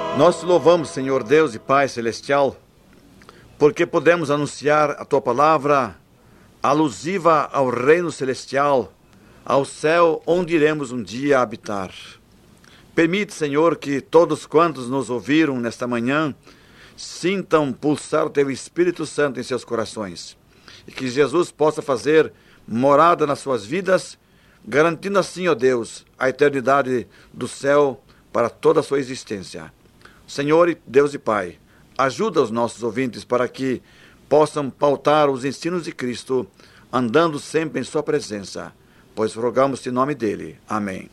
Nós te louvamos, Senhor Deus e Pai Celestial, porque podemos anunciar a Tua palavra alusiva ao reino celestial, ao céu onde iremos um dia habitar. Permite, Senhor, que todos quantos nos ouviram nesta manhã sintam pulsar o Teu Espírito Santo em seus corações e que Jesus possa fazer morada nas suas vidas, garantindo assim, ó Deus, a eternidade do céu para toda a sua existência. Senhor, Deus e Pai, ajuda os nossos ouvintes para que possam pautar os ensinos de Cristo, andando sempre em sua presença, pois rogamos em nome dele. Amém.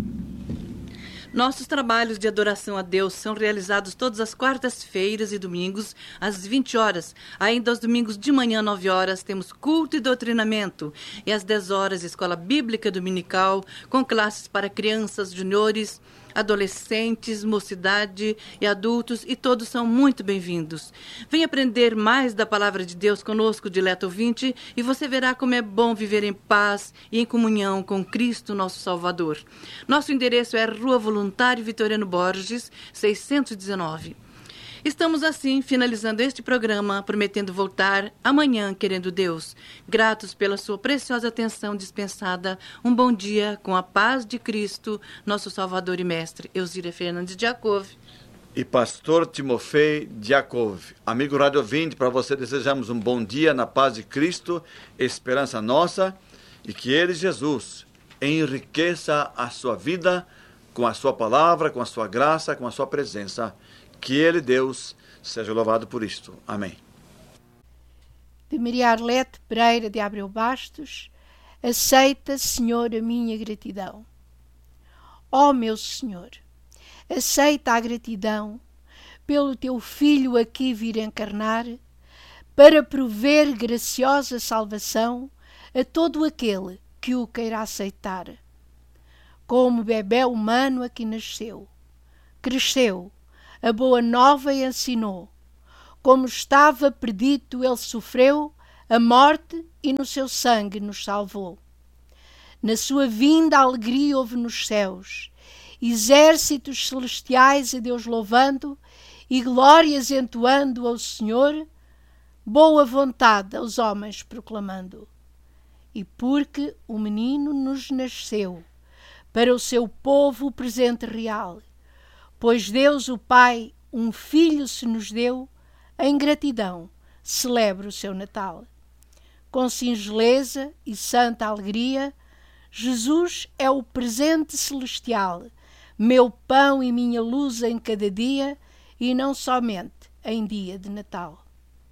Nossos trabalhos de adoração a Deus são realizados todas as quartas-feiras e domingos, às 20 horas. Ainda aos domingos de manhã, 9 horas, temos culto e doutrinamento. E às 10 horas, escola bíblica dominical, com classes para crianças, juniores, adolescentes, mocidade e adultos, e todos são muito bem-vindos. Venha aprender mais da palavra de Deus conosco, dileto ouvinte, e você verá como é bom viver em paz e em comunhão com Cristo, nosso Salvador. Nosso endereço é Rua Voluntário Vitoriano Borges, 619. Estamos assim finalizando este programa, prometendo voltar amanhã, querendo Deus. Gratos pela sua preciosa atenção dispensada. Um bom dia com a paz de Cristo, nosso Salvador e Mestre. Elzira Fernandes Diakov e pastor Timofei Diakov. Amigo rádio ouvinte, para você desejamos um bom dia na paz de Cristo, esperança nossa, e que Ele, Jesus, enriqueça a sua vida com a sua palavra, com a sua graça, com a sua presença. Que Ele, Deus, seja louvado por isto. Amém. De Maria Arlete Pereira de Abreu Bastos, aceita, Senhor, a minha gratidão. Ó meu Senhor, aceita a gratidão pelo Teu Filho aqui vir encarnar, para prover graciosa salvação a todo aquele que o queira aceitar. Como bebé humano aqui nasceu, cresceu, a boa nova ensinou. Como estava predito, ele sofreu a morte e no seu sangue nos salvou. Na sua vinda a alegria houve nos céus, exércitos celestiais a Deus louvando e glórias entoando ao Senhor, boa vontade aos homens proclamando. E porque o menino nos nasceu, para o seu povo o presente real, pois Deus o Pai um filho se nos deu, em gratidão celebra o seu Natal. Com singeleza e santa alegria, Jesus é o presente celestial, meu pão e minha luz em cada dia, e não somente em dia de Natal.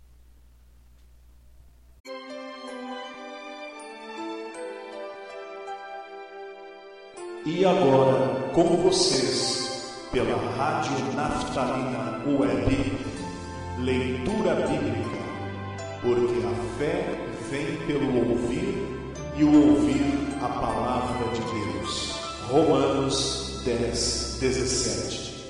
E agora, com vocês, pela Rádio Naftalina Web, leitura bíblica, porque a fé vem pelo ouvir e o ouvir a palavra de Deus. Romanos 10, 17.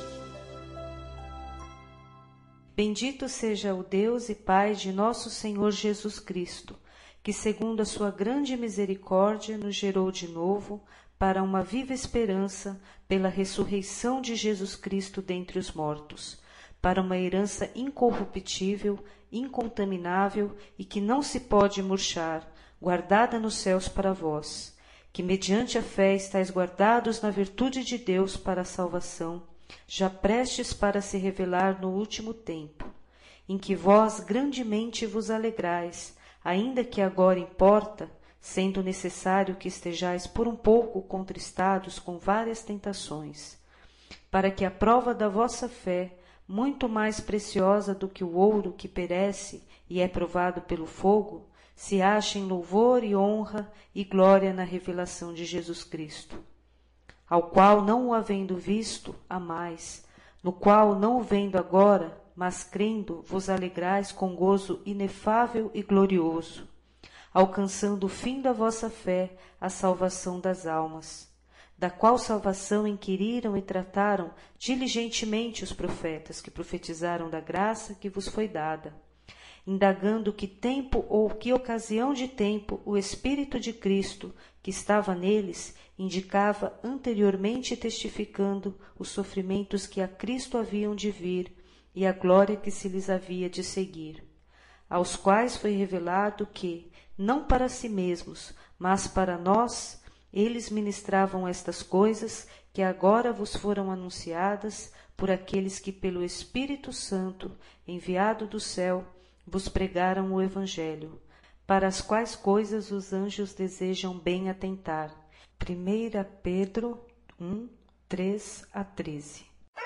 Bendito seja o Deus e Pai de nosso Senhor Jesus Cristo, que segundo a sua grande misericórdia nos gerou de novo para uma viva esperança pela ressurreição de Jesus Cristo dentre os mortos, para uma herança incorruptível, incontaminável e que não se pode murchar, guardada nos céus para vós, que mediante a fé estáis guardados na virtude de Deus para a salvação, já prestes para se revelar no último tempo, em que vós grandemente vos alegrais, ainda que agora importa, sendo necessário que estejais por um pouco contristados com várias tentações, para que a prova da vossa fé, muito mais preciosa do que o ouro que perece e é provado pelo fogo, se ache em louvor e honra e glória na revelação de Jesus Cristo, ao qual, não o havendo visto, amais, no qual, não o vendo agora, mas crendo, vos alegrais com gozo inefável e glorioso, alcançando o fim da vossa fé, a salvação das almas, da qual salvação inquiriram e trataram diligentemente os profetas que profetizaram da graça que vos foi dada. indagando que tempo ou que ocasião de tempo o Espírito de Cristo que estava neles indicava anteriormente, testificando os sofrimentos que a Cristo haviam de vir e a glória que se lhes havia de seguir, aos quais foi revelado que, não para si mesmos, mas para nós, eles ministravam estas coisas que agora vos foram anunciadas por aqueles que pelo Espírito Santo, enviado do céu, vos pregaram o Evangelho, para as quais coisas os anjos desejam bem atentar. 1 Pedro 1, 3 a 13.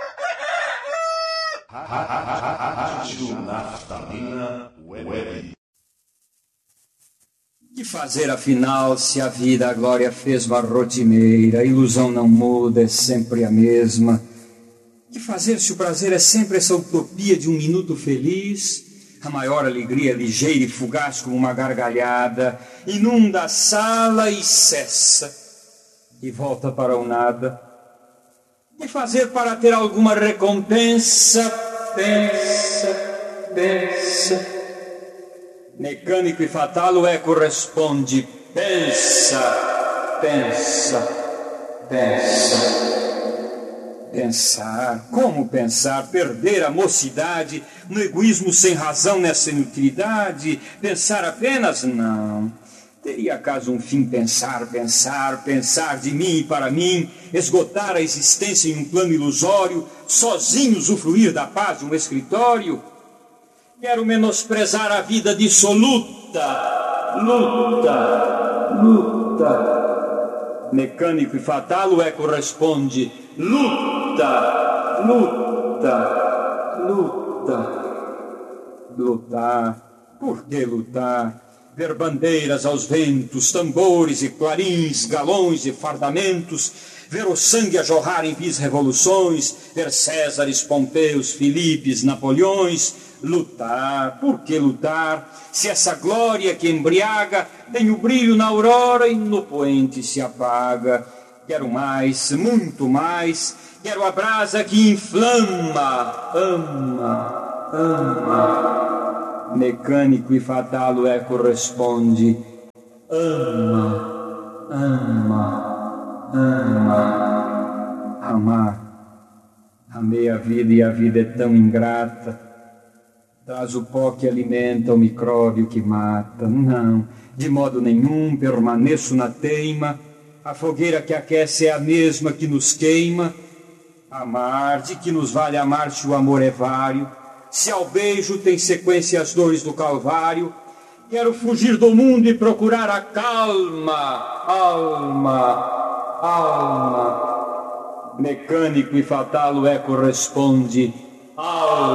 Rádio Naftalina Web. Que fazer afinal se a vida a glória fez uma rotineira, a ilusão não muda, é sempre a mesma? Que fazer se o prazer é sempre essa utopia de um minuto feliz? A maior alegria ligeira e fugaz como uma gargalhada, inunda a sala e cessa, e volta para o nada. Que fazer para ter alguma recompensa? Pensa. Mecânico e fatal o eco responde: pensa. Pensar, como pensar? Perder a mocidade no egoísmo sem razão, nessa inutilidade? Pensar apenas? Não. Teria acaso um fim pensar de mim e para mim, esgotar a existência em um plano ilusório, sozinho usufruir da paz de um escritório? Quero menosprezar a vida dissoluta, luta. Mecânico e fatal o eco responde: lutar. Por que lutar? Ver bandeiras aos ventos, tambores e clarins, galões e fardamentos, ver o sangue a jorrar em vis revoluções, ver Césares, Pompeus, Filipes, Napoleões. Lutar, por que lutar, se essa glória que embriaga tem o brilho na aurora e no poente se apaga? Quero mais, muito mais, quero a brasa que inflama, ama. Mecânico e fatal o eco responde: amar. Amei a vida e a vida é tão ingrata. Traz o pó que alimenta, o micróbio que mata. Não, de modo nenhum permaneço na teima. A fogueira que aquece é a mesma que nos queima. Amar, de que nos vale amar se o amor é vário? Se ao beijo tem sequência as dores do Calvário? Quero fugir do mundo e procurar a calma, alma. Mecânico e fatal o eco responde: alma.